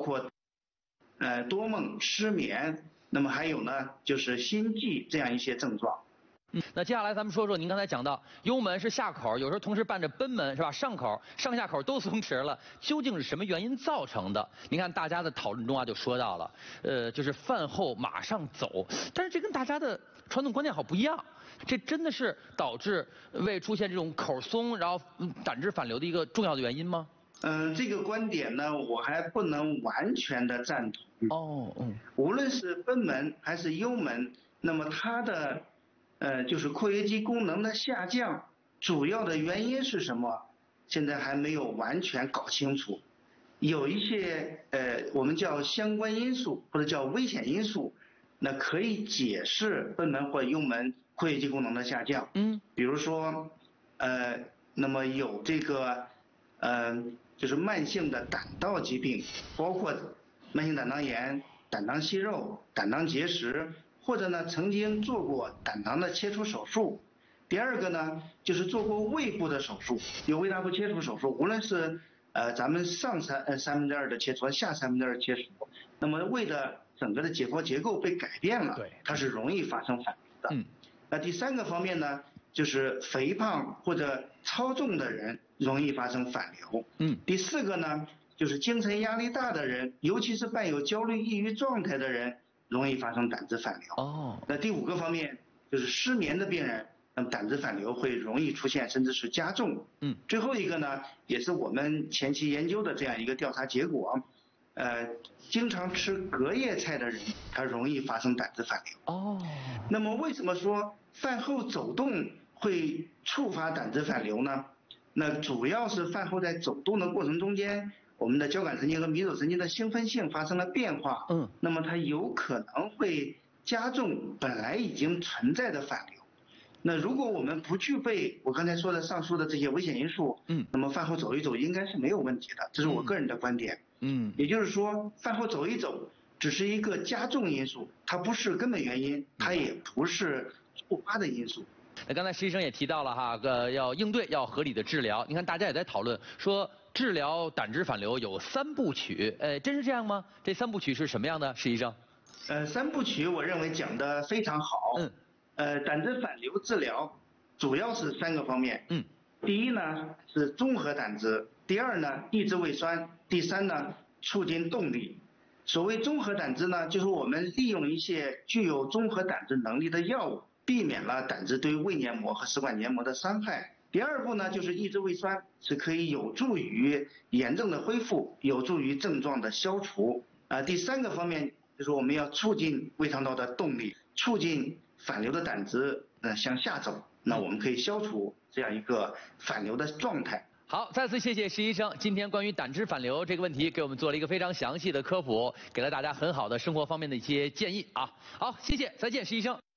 括多梦、失眠，那么还有呢就是心悸这样一些症状。 那接下来咱们说说您刚才讲到幽门是下口，有时候同时伴着贲门是吧？上口、上下口都松弛了，究竟是什么原因造成的？您看大家的讨论中啊就说到了，就是饭后马上走，但是这跟大家的传统观念好不一样，这真的是导致胃出现这种口松，然后胆汁反流的一个重要的原因吗？ 这个观点呢，我还不能完全的赞同。无论是贲门还是幽门，那么它的就是括约肌功能的下降，主要的原因是什么？现在还没有完全搞清楚。有一些我们叫相关因素或者叫危险因素，那可以解释贲门或幽门括约肌功能的下降。比如说那么有这个就是慢性的胆道疾病，包括慢性胆囊炎、胆囊息肉、胆囊结石，或者呢曾经做过胆囊的切除手术。第二个呢就是做过胃部的手术，有胃大部切除手术，无论是咱们上3/3的切除，下2/3切除，那么胃的整个的解剖结构被改变了，它是容易发生反流的。那第三个方面呢，就是肥胖或者超重的人容易发生反流。第四个呢，就是精神压力大的人，尤其是伴有焦虑抑郁状态的人，容易发生胆汁反流。那第五个方面就是失眠的病人，那么胆汁反流会容易出现，甚至是加重。最后一个呢，也是我们前期研究的这样一个调查结果，经常吃隔夜菜的人，他容易发生胆汁反流。那么为什么说饭后走动会触发胆汁反流呢？那主要是饭后在走动的过程中间，我们的交感神经和迷走神经的兴奋性发生了变化。那么它有可能会加重本来已经存在的反流。那如果我们不具备我刚才说的上述的这些危险因素，那么饭后走一走应该是没有问题的，这是我个人的观点。也就是说，饭后走一走只是一个加重因素，它不是根本原因，它也不是触发的因素。 那刚才石医生也提到了哈，要应对，要合理的治疗。你看大家也在讨论说，治疗胆汁反流有3部曲，真是这样吗？这3部曲是什么样的，石医生 ？3部曲我认为讲得非常好。胆汁反流治疗主要是3个方面。第一呢是中和胆汁，第二呢抑制胃酸，第三呢促进动力。所谓中和胆汁呢，就是我们利用一些具有中和胆汁能力的药物，避免了胆汁对胃黏膜和食管黏膜的伤害。第二步呢就是抑制胃酸，是可以有助于炎症的恢复，有助于症状的消除。第3个方面就是我们要促进胃肠道的动力，促进反流的胆汁向下走，那我们可以消除这样一个反流的状态。 好，再次谢谢石医生，今天关于胆汁反流这个问题给我们做了一个非常详细的科普，给了大家很好的生活方面的一些建议啊。好，谢谢，再见，石医生。